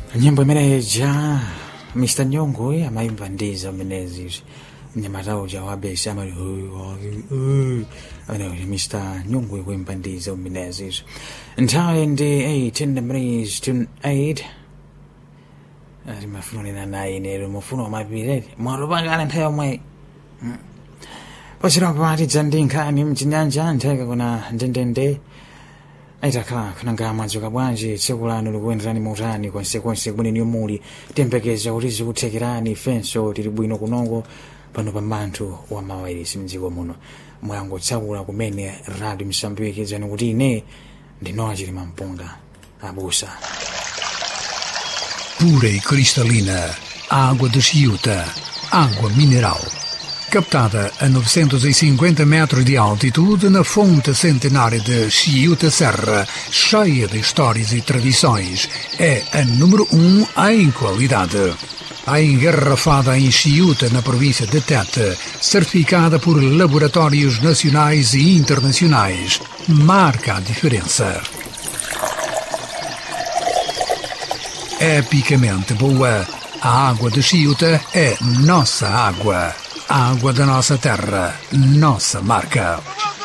Nyimbo imeneja Mr. Nyongwe amaimba ndiza umenezi mnyamata uja wabesa amali Mr. Nyongwe kuimba ndiza umenezi nthawi ndi 10 minutes to 8 ari mafuno na 9 mufuno mapire mwarupangana nthawi yomwe pasira pati dzandinkhani mchinyanja ntheka kuna ndendende aitakhala kunanga madzuka bwanji tsiku lanu likuyenderani mautani konsekonse kumene muli tiyembekeza kuti zikuthekerani ifenso tili bwino kunoko pano pa manthu wa mawayilesi mdziko muno mwangotsakula kumene radio Msambiki zani kuti ine ndinowa Chilima Mpunga abusa pura e cristalina, água de Chiuta, água mineral. Captada a 950 metros de altitude na fonte centenária de Chiuta Serra, cheia de histórias e tradições, é a número 1 em qualidade. A engarrafada em Chiuta, na província de Tete, certificada por laboratórios nacionais e internacionais, marca a diferença. Epicamente boa, a água de Chiuta é nossa água. A água da nossa terra, nossa marca.